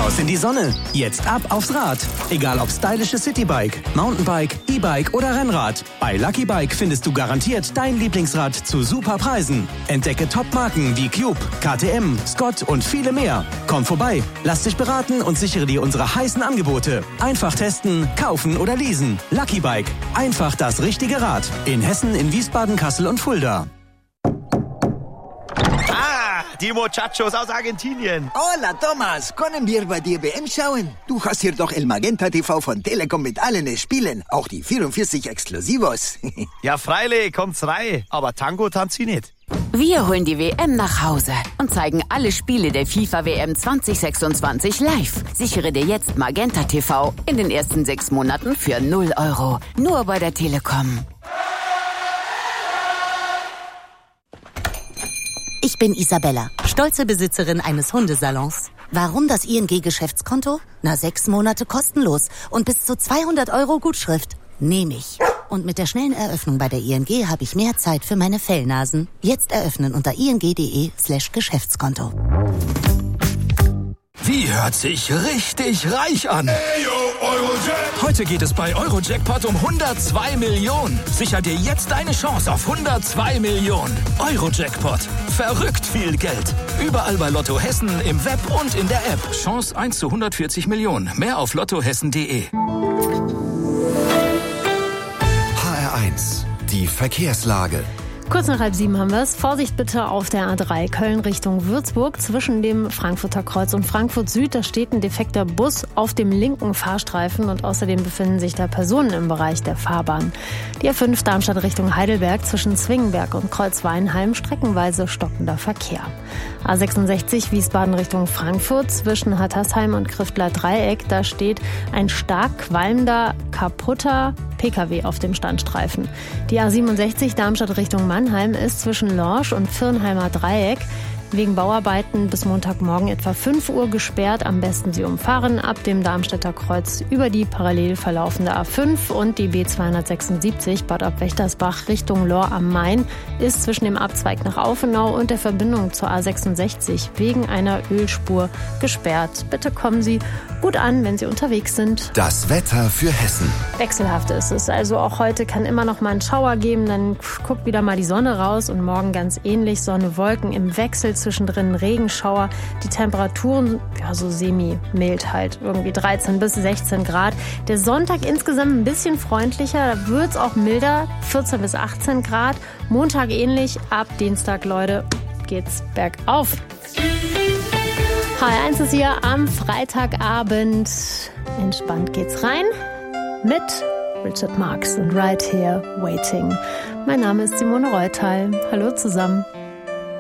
Raus in die Sonne. Jetzt ab aufs Rad. Egal ob stylische Citybike, Mountainbike, E-Bike oder Rennrad. Bei Lucky Bike findest du garantiert dein Lieblingsrad zu super Preisen. Entdecke Top-Marken wie Cube, KTM, Scott und viele mehr. Komm vorbei, lass dich beraten und sichere dir unsere heißen Angebote. Einfach testen, kaufen oder leasen. Lucky Bike. Einfach das richtige Rad. In Hessen, in Wiesbaden, Kassel und Fulda. Die Muchachos aus Argentinien. Hola, Thomas. Können wir bei dir WM schauen? Du hast hier doch El Magenta TV von Telekom mit allen Spielen. Auch die 44 Exklusivos. Ja, freilich, kommt's rein. Aber Tango tanzt sie nicht. Wir holen die WM nach Hause und zeigen alle Spiele der FIFA-WM 2026 live. Sichere dir jetzt Magenta TV in den ersten 6 Monaten für 0 €. Nur bei der Telekom. Ich bin Isabella, stolze Besitzerin eines Hundesalons. Warum das ING-Geschäftskonto? 6 Monate kostenlos und bis zu 200 € Gutschrift. Nehme ich. Und mit der schnellen Eröffnung bei der ING habe ich mehr Zeit für meine Fellnasen. Jetzt eröffnen unter ing.de/Geschäftskonto. Die hört sich richtig reich an. Heute geht es bei Eurojackpot um 102 Millionen. Sicher dir jetzt deine Chance auf 102 Millionen. Eurojackpot. Verrückt viel Geld. Überall bei Lotto Hessen, im Web und in der App. Chance 1 zu 140 Millionen. Mehr auf lottohessen.de. HR1, die Verkehrslage. Kurz nach 6:30 haben wir es. Vorsicht bitte auf der A3 Köln Richtung Würzburg zwischen dem Frankfurter Kreuz und Frankfurt Süd. Da steht ein defekter Bus auf dem linken Fahrstreifen und außerdem befinden sich da Personen im Bereich der Fahrbahn. Die A5 Darmstadt Richtung Heidelberg zwischen Zwingenberg und Kreuzweinheim streckenweise stockender Verkehr. A66 Wiesbaden Richtung Frankfurt zwischen Hattersheim und Kriftler Dreieck. Da steht ein stark qualmender, kaputter PKW auf dem Standstreifen. Die A67 Darmstadt Richtung Mannheim ist zwischen Lorsch und Virnheimer Dreieck wegen Bauarbeiten bis Montagmorgen etwa 5 Uhr gesperrt. Am besten Sie umfahren ab dem Darmstädter Kreuz über die parallel verlaufende A5 und die B276 Bad ab Wächtersbach Richtung Lohr am Main ist zwischen dem Abzweig nach Aufenau und der Verbindung zur A66 wegen einer Ölspur gesperrt. Bitte kommen Sie gut an, wenn Sie unterwegs sind. Das Wetter für Hessen. Wechselhaft ist es. Also auch heute kann immer noch mal ein Schauer geben, dann guckt wieder mal die Sonne raus und morgen ganz ähnlich. Sonne, Wolken im Wechsel, zwischendrin Regenschauer. Die Temperaturen, ja, so semi-mild halt. Irgendwie 13 bis 16 Grad. Der Sonntag insgesamt ein bisschen freundlicher. Da wird es auch milder. 14 bis 18 Grad. Montag ähnlich. Ab Dienstag, Leute, geht's bergauf. HR1 ist hier am Freitagabend. Entspannt geht's rein mit Richard Marx und Right Here Waiting. Mein Name ist Simone Reutal. Hallo zusammen.